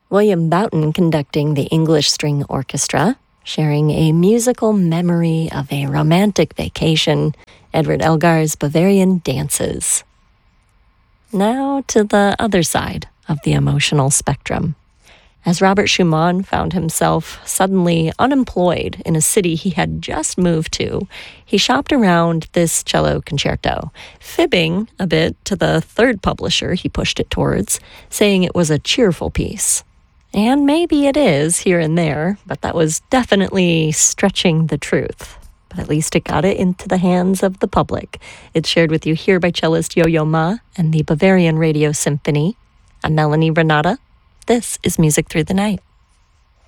William Boughton conducting the English String Orchestra, sharing a musical memory of a romantic vacation, Edward Elgar's Bavarian Dances. Now to the other side of the emotional spectrum. As Robert Schumann found himself suddenly unemployed in a city he had just moved to, he shopped around this cello concerto, fibbing a bit to the third publisher he pushed it towards, saying it was a cheerful piece. And maybe it is here and there, but that was definitely stretching the truth. But at least it got it into the hands of the public. It's shared with you here by cellist Yo-Yo Ma and the Bavarian Radio Symphony. I'm Melanie Renata. This is Music Through the Night.